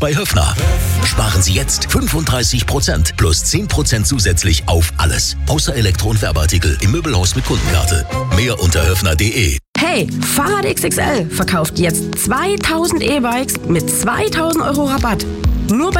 Bei Höffner. Sparen Sie jetzt 35% plus 10% zusätzlich auf alles. Außer Elektro- und Werbeartikel im Möbelhaus mit Kundenkarte. Mehr unter höffner.de. Hey, Fahrrad XXL verkauft jetzt 2000 E-Bikes mit 2000 € Rabatt. Nur bei